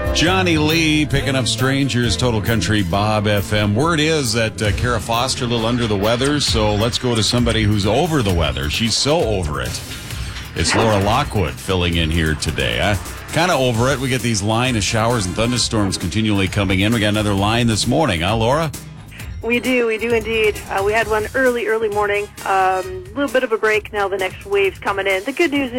Johnny Lee picking up Strangers, Total Country Bob FM. Word is that Kara Foster a little under the weather, so let's go to somebody who's over the weather. She's so over it. It's Laura Lockwood filling in here today. Kind of over it. We get these line of showers and thunderstorms continually coming in. We got another line this morning, huh, Laura? We do indeed. We had one early morning. A little bit of a break. Now the next wave's coming in. The good news